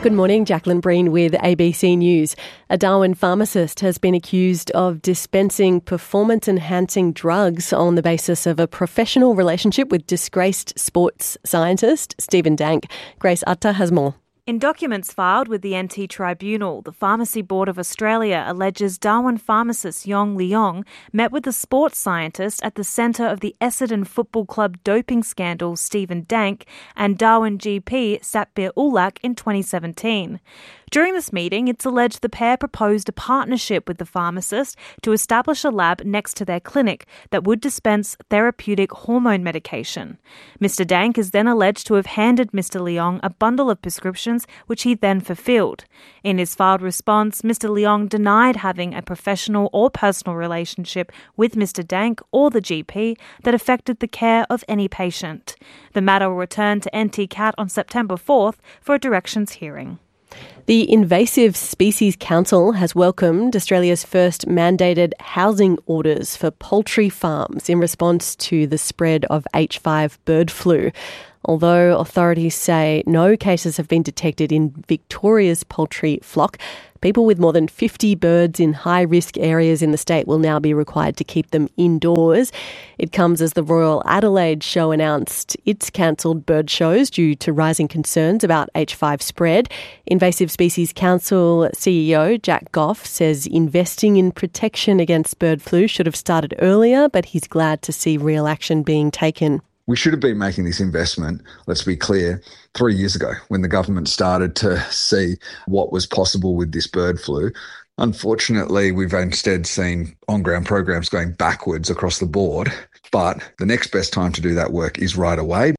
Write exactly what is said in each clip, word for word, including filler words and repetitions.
Good morning, Jacqueline Breen with A B C News. A Darwin pharmacist has been accused of dispensing performance-enhancing drugs on the basis of a professional relationship with disgraced sports scientist Stephen Dank. Grace Atta has more. In documents filed with the N T Tribunal, the Pharmacy Board of Australia alleges Darwin pharmacist Yong Leong met with the sports scientist at the centre of the Essendon Football Club doping scandal, Stephen Dank, and Darwin G P Satbir Ulak in twenty seventeen. During this meeting, it's alleged the pair proposed a partnership with the pharmacist to establish a lab next to their clinic that would dispense therapeutic hormone medication. Mister Dank is then alleged to have handed Mister Leong a bundle of prescriptions which he then fulfilled. In his filed response, Mister Leong denied having a professional or personal relationship with Mister Dank or the G P that affected the care of any patient. The matter will return to N T C A T on September fourth for a directions hearing. The Invasive Species Council has welcomed Australia's first mandated housing orders for poultry farms in response to the spread of H five bird flu. Although authorities say no cases have been detected in Victoria's poultry flock, people with more than fifty birds in high-risk areas in the state will now be required to keep them indoors. It comes as the Royal Adelaide Show announced its cancelled bird shows due to rising concerns about H five spread. Invasive Species Council C E O Jack Goff says investing in protection against bird flu should have started earlier, but he's glad to see real action being taken. We should have been making this investment, let's be clear, three years ago when the government started to see what was possible with this bird flu. Unfortunately, we've instead seen on-ground programs going backwards across the board, but the next best time to do that work is right away.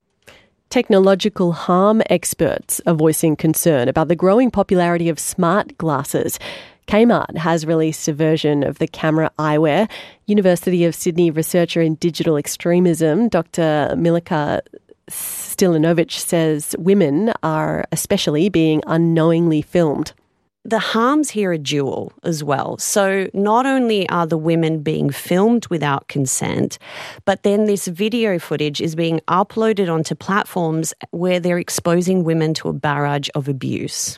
Technological harm experts are voicing concern about the growing popularity of smart glasses. Kmart has released a version of the camera eyewear. University of Sydney researcher in digital extremism, Doctor Milika Stilinovic, says women are especially being unknowingly filmed. The harms here are dual as well. So not only are the women being filmed without consent, but then this video footage is being uploaded onto platforms where they're exposing women to a barrage of abuse.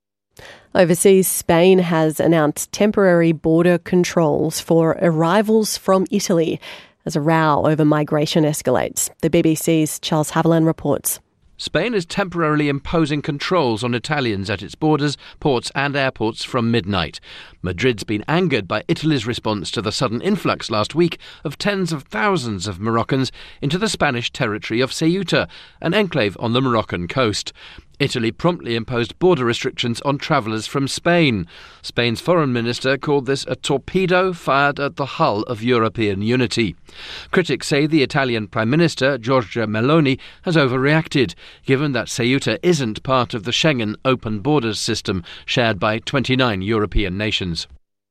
Overseas, Spain has announced temporary border controls for arrivals from Italy as a row over migration escalates. The B B C's Charles Haviland reports. Spain is temporarily imposing controls on Italians at its borders, ports and airports from midnight. Madrid's been angered by Italy's response to the sudden influx last week of tens of thousands of Moroccans into the Spanish territory of Ceuta, an enclave on the Moroccan coast. Italy promptly imposed border restrictions on travellers from Spain. Spain's foreign minister called this a torpedo fired at the hull of European unity. Critics say the Italian Prime Minister, Giorgia Meloni, has overreacted, given that Ceuta isn't part of the Schengen open borders system shared by twenty-nine European nations.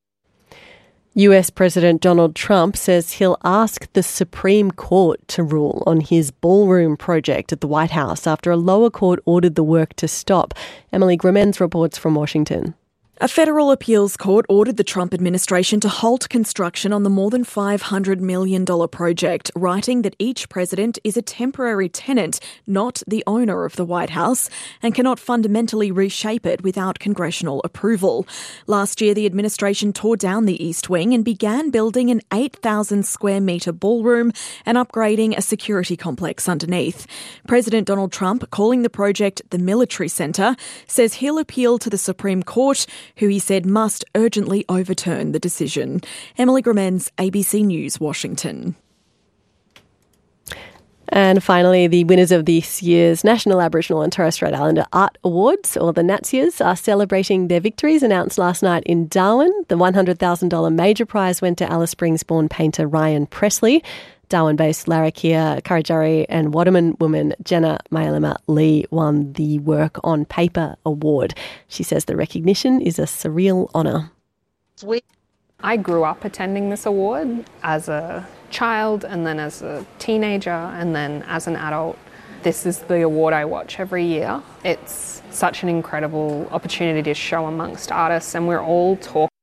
U S President Donald Trump says he'll ask the Supreme Court to rule on his ballroom project at the White House after a lower court ordered the work to stop. Emily Gremens reports from Washington. A federal appeals court ordered the Trump administration to halt construction on the more than five hundred million dollars project, writing that each president is a temporary tenant, not the owner of the White House, and cannot fundamentally reshape it without congressional approval. Last year, the administration tore down the East Wing and began building an eight thousand square metre ballroom and upgrading a security complex underneath. President Donald Trump, calling the project the Military Centre, says he'll appeal to the Supreme Court, who he said must urgently overturn the decision. Emily Gremens, A B C News, Washington. And finally, the winners of this year's National Aboriginal and Torres Strait Islander Art Awards, or the NATSIAs, are celebrating their victories announced last night in Darwin. The one hundred thousand dollars major prize went to Alice Springs-born painter Ryan Presley. Darwin-based Larrakia, Karijari and Waddaman woman Jenna Mayalima Lee won the Work on Paper Award. She says the recognition is a surreal honour. I grew up attending this award as a child and then as a teenager and then as an adult. This is the award I watch every year. It's such an incredible opportunity to show amongst artists, and we're all talking